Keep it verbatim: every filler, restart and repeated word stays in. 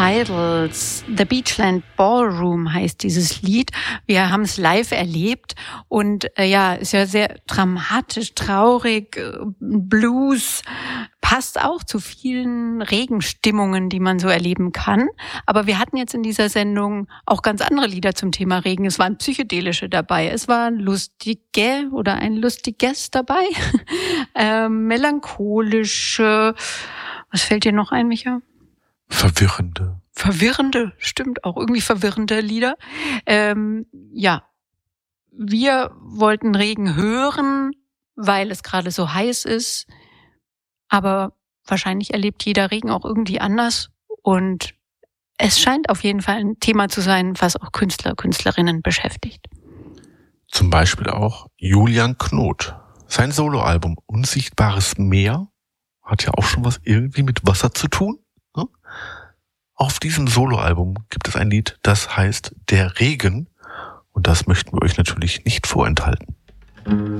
Titles. The Beachland Ballroom heißt dieses Lied. Wir haben es live erlebt und äh, ja, ist ja sehr dramatisch, traurig, äh, Blues. Passt auch zu vielen Regenstimmungen, die man so erleben kann. Aber wir hatten jetzt in dieser Sendung auch ganz andere Lieder zum Thema Regen. Es waren psychedelische dabei. Es war lustige oder ein lustiges dabei. ähm, melancholische. Was fällt dir noch ein, Micha? Verwirrende. Verwirrende, stimmt auch. Irgendwie verwirrende Lieder. Ähm, ja, wir wollten Regen hören, weil es gerade so heiß ist. Aber wahrscheinlich erlebt jeder Regen auch irgendwie anders. Und es scheint auf jeden Fall ein Thema zu sein, was auch Künstler, Künstlerinnen beschäftigt. Zum Beispiel auch Julian Knot. Sein Soloalbum Unsichtbares Meer hat ja auch schon was irgendwie mit Wasser zu tun. Ne? Auf diesem Soloalbum gibt es ein Lied, das heißt Der Regen. Und das möchten wir euch natürlich nicht vorenthalten.